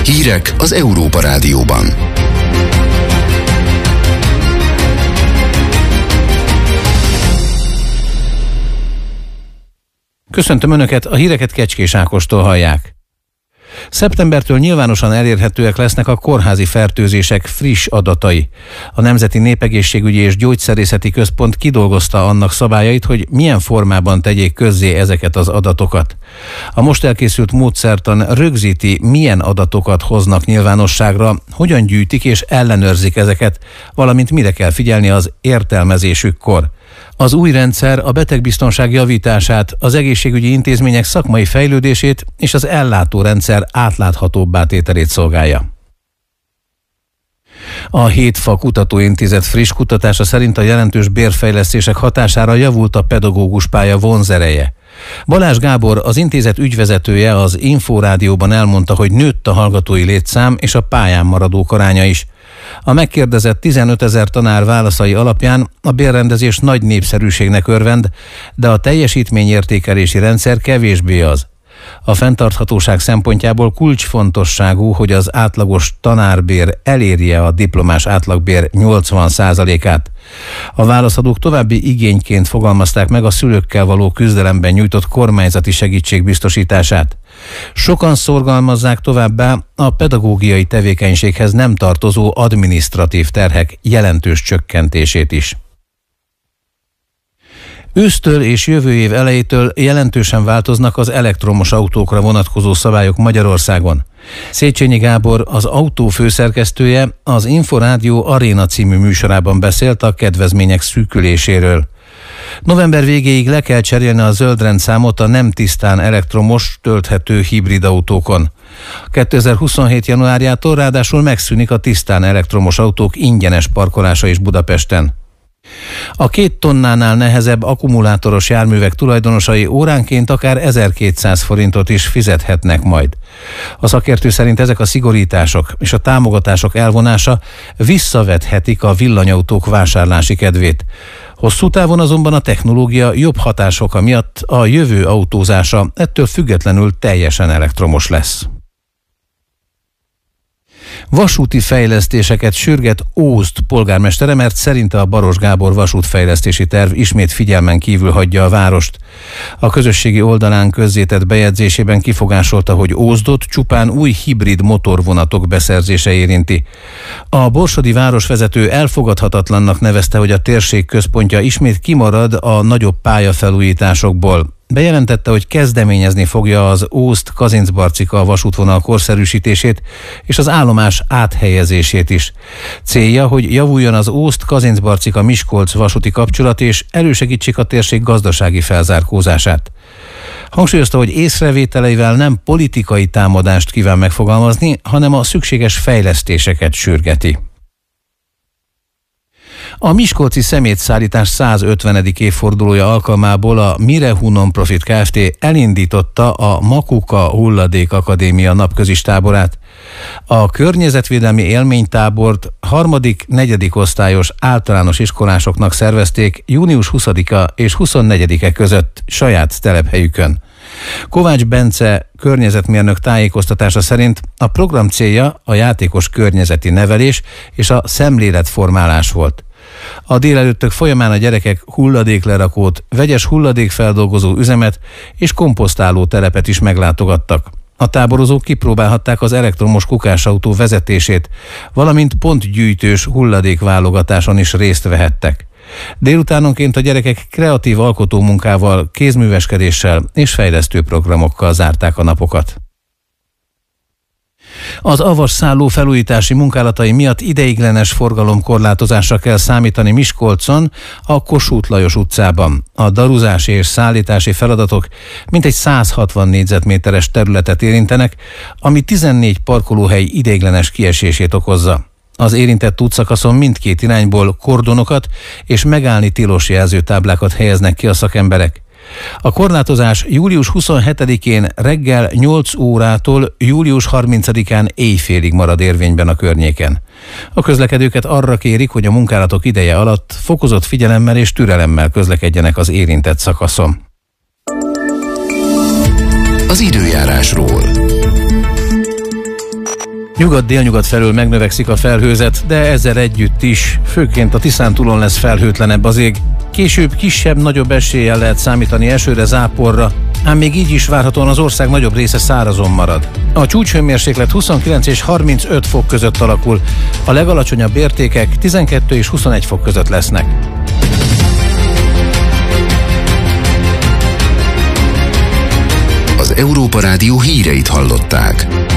Hírek az Európa Rádióban. Köszöntöm Önöket, a híreket Kecskés Ákostól hallják. Szeptembertől nyilvánosan elérhetőek lesznek a kórházi fertőzések friss adatai. A Nemzeti Népegészségügyi és Gyógyszerészeti Központ kidolgozta annak szabályait, hogy milyen formában tegyék közzé ezeket az adatokat. A most elkészült módszertan rögzíti, milyen adatokat hoznak nyilvánosságra, hogyan gyűjtik és ellenőrzik ezeket, valamint mire kell figyelni az értelmezésükkor. Az új rendszer a betegbiztonság javítását, az egészségügyi intézmények szakmai fejlődését és az ellátórendszer átláthatóbbá tételét szolgálja. A Hétfa Kutatóintézet friss kutatása szerint a jelentős bérfejlesztések hatására javult a pedagógus pálya vonzereje. Balázs Gábor, az intézet ügyvezetője az Inforádióban elmondta, hogy nőtt a hallgatói létszám és a pályán maradók aránya is. A megkérdezett 15 000 tanár válaszai alapján a bérrendezés nagy népszerűségnek örvend, de a teljesítményértékelési rendszer kevésbé az. A fenntarthatóság szempontjából kulcsfontosságú, hogy az átlagos tanárbér elérje a diplomás átlagbér 80%-át. A válaszadók további igényként fogalmazták meg a szülőkkel való küzdelemben nyújtott kormányzati segítség biztosítását. Sokan szorgalmazzák továbbá a pedagógiai tevékenységhez nem tartozó adminisztratív terhek jelentős csökkentését is. Ősztől és jövő év elejétől jelentősen változnak az elektromos autókra vonatkozó szabályok Magyarországon. Széchenyi Gábor, az autó főszerkesztője, az Inforádió Aréna című műsorában beszélt a kedvezmények szűküléséről. November végéig le kell cserélni a zöldrendszámot a nem tisztán elektromos, tölthető hibrid autókon. 2027. januárjától ráadásul megszűnik a tisztán elektromos autók ingyenes parkolása is Budapesten. A 2 tonnánál nehezebb akkumulátoros járművek tulajdonosai óránként akár 1200 forintot is fizethetnek majd. A szakértő szerint ezek a szigorítások és a támogatások elvonása visszavethetik a villanyautók vásárlási kedvét. Hosszú távon azonban a technológia jobb hatásoka miatt a jövő autózása ettől függetlenül teljesen elektromos lesz. Vasúti fejlesztéseket sürget Ózd polgármestere, mert szerinte a Baros Gábor vasútfejlesztési terv ismét figyelmen kívül hagyja a várost. A közösségi oldalán közzétett bejegyzésében kifogásolta, hogy Ózdot csupán új hibrid motorvonatok beszerzése érinti. A borsodi városvezető elfogadhatatlannak nevezte, hogy a térség központja ismét kimarad a nagyobb pályafelújításokból. Bejelentette, hogy kezdeményezni fogja az Ózd-Kazincbarcika vasútvonal korszerűsítését és az állomás áthelyezését is. Célja, hogy javuljon az Ózd-Kazincbarcika-Miskolc vasúti kapcsolat és elősegítsék a térség gazdasági felzárkózását. Hangsúlyozta, hogy észrevételeivel nem politikai támadást kíván megfogalmazni, hanem a szükséges fejlesztéseket sürgeti. A miskolci szemétszállítás 150. évfordulója alkalmából a Mirehu Non-Profit Kft. Elindította a Makuka Hulladék Akadémia napközis táborát. A környezetvédelmi élménytábort 3.-4. osztályos általános iskolásoknak szervezték június 20-a és 24-e között saját telephelyükön. Kovács Bence környezetmérnök tájékoztatása szerint a program célja a játékos környezeti nevelés és a szemléletformálás volt. A délelőttök folyamán a gyerekek hulladéklerakót, vegyes hulladékfeldolgozó üzemet és komposztáló telepet is meglátogattak. A táborozók kipróbálhatták az elektromos kukásautó vezetését, valamint pontgyűjtős hulladékválogatáson is részt vehettek. Délutánonként a gyerekek kreatív alkotómunkával, kézműveskedéssel és fejlesztő programokkal zárták a napokat. Az avasszálló felújítási munkálatai miatt ideiglenes forgalomkorlátozásra kell számítani Miskolcon, a Kossuth Lajos utcában. A daruzási és szállítási feladatok mintegy 160 négyzetméteres területet érintenek, ami 14 parkolóhely ideiglenes kiesését okozza. Az érintett útszakaszon mindkét irányból kordonokat és megállni tilos jelzőtáblákat helyeznek ki a szakemberek. A korlátozás július 27-én reggel 8 órától július 30-án éjfélig marad érvényben a környéken. A közlekedőket arra kérik, hogy a munkálatok ideje alatt fokozott figyelemmel és türelemmel közlekedjenek az érintett szakaszon. Az időjárásról. Nyugat-délnyugat felől megnövekszik a felhőzet, de ezzel együtt is, főként a Tiszántúlon lesz felhőtlenebb az ég. Később kisebb-nagyobb eséllyel lehet számítani esőre, záporra, ám még így is várhatóan az ország nagyobb része szárazon marad. A csúcshőmérséklet 29 és 35 fok között alakul, a legalacsonyabb értékek 12 és 21 fok között lesznek. Az Európa Rádió híreit hallották.